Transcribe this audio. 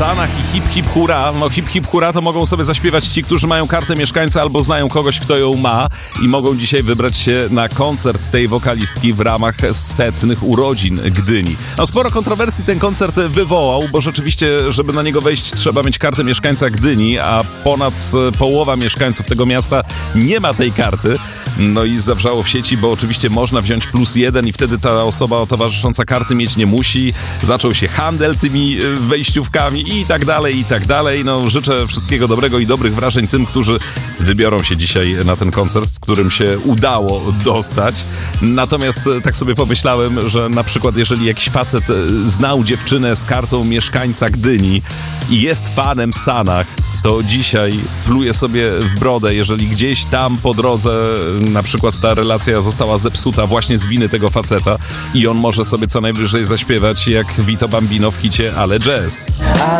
Sanach i Hip Hip Hura. No Hip Hip Hura to mogą sobie zaśpiewać ci, którzy mają kartę mieszkańca albo znają kogoś, kto ją ma i mogą dzisiaj wybrać się na koncert tej wokalistki w ramach 100. urodzin Gdyni. No sporo kontrowersji ten koncert wywołał, bo rzeczywiście, żeby na niego wejść, trzeba mieć kartę mieszkańca Gdyni, a ponad połowa mieszkańców tego miasta nie ma tej karty. No i zawrzało w sieci, bo oczywiście można wziąć +1 i wtedy ta osoba towarzysząca karty mieć nie musi. Zaczął się handel tymi wejściówkami i tak dalej, i tak dalej. No życzę wszystkiego dobrego i dobrych wrażeń tym, którzy wybiorą się dzisiaj na ten koncert, którym się udało dostać. Natomiast tak sobie pomyślałem, że na przykład jeżeli jakiś facet znał dziewczynę z kartą mieszkańca Gdyni i jest fanem Sanach, to dzisiaj pluje sobie w brodę, jeżeli gdzieś tam po drodze na przykład ta relacja została zepsuta właśnie z winy tego faceta i on może sobie co najwyżej zaśpiewać jak Vito Bambino w hicie Ale Jazz.